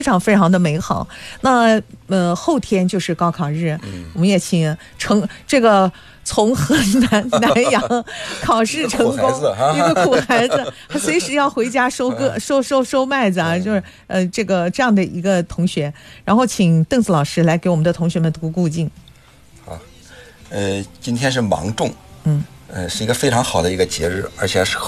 非常非常的美好。那后天就是高考日，我们也请从河南阳考试成功，一个苦孩子，他随时要回家收麦子啊，就是这样的一个同学，然后请邓子老师来给我们的同学们鼓劲。 好，今天是芒种，是一个非常好的一个节日，而且是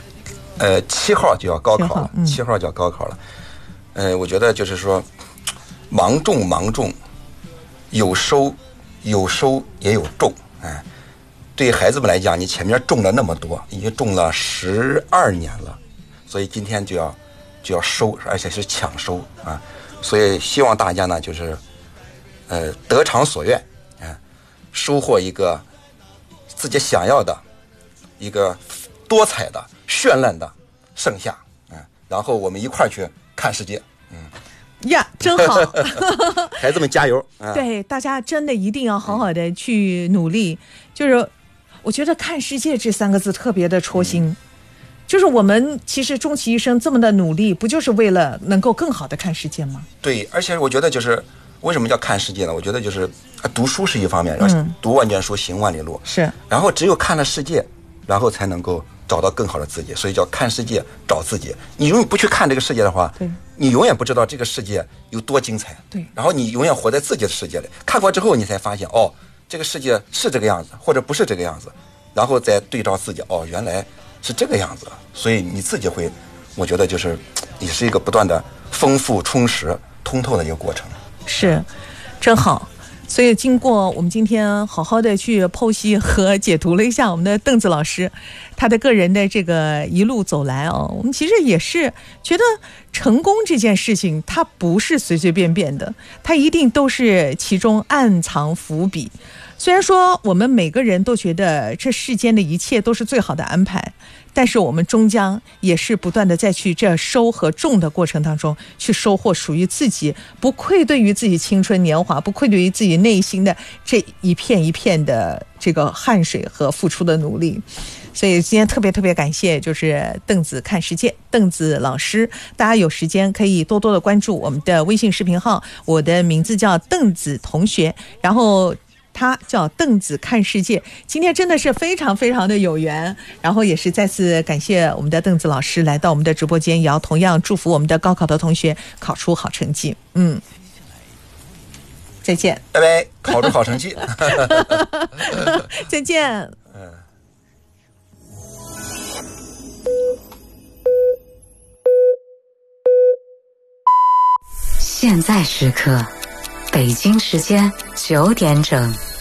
7号就要高考了，7号就要高考了。我觉得就是说，芒种，有收也有种，对孩子们来讲，你前面种了那么多，已经种了12年了，所以今天就要收，而且是抢收啊！所以希望大家呢，就是得偿所愿，收获一个自己想要的一个多彩的、绚烂的盛夏，然后我们一块儿去看世界， 呀，真好！ 孩子们加油！ 对，大家真的一定要好好的去努力。就是我觉得看世界这3个字特别的戳心。就是我们其实终其一生这么的努力，不就是为了能够更好的看世界吗？ 对，而且我觉得就是为什么叫看世界呢？我觉得就是读书是一方面，读万卷书，行万里路。是。然后只有看了世界，然后才能够找到更好的自己，所以叫看世界找自己。你永远不去看这个世界的话，你永远不知道这个世界有多精彩。对，然后你永远活在自己的世界里，看过之后你才发现，这个世界是这个样子，或者不是这个样子，然后再对照自己，原来是这个样子，所以你自己会，我觉得就是也是一个不断的丰富、充实、通透的一个过程。是，真好。所以经过我们今天好好的去剖析和解读了一下我们的邓子老师他的个人的这个一路走来我们其实也是觉得成功这件事情它不是随随便便的，它一定都是其中暗藏伏笔。虽然说我们每个人都觉得这世间的一切都是最好的安排，但是我们终将也是不断的在去这收和种的过程当中去收获属于自己，不愧对于自己青春年华，不愧对于自己内心的这一片一片的这个汗水和付出的努力。所以今天特别感谢就是邓子看世界邓子老师，大家有时间可以多多的关注我们的微信视频号，我的名字叫邓子同学，然后他叫邓子看世界。今天真的是非常非常的有缘，然后也是再次感谢我们的邓子老师来到我们的直播间，也要同样祝福我们的高考的同学考出好成绩。再见，拜拜，考出好成绩。再见。 现在时刻，北京时间9点整。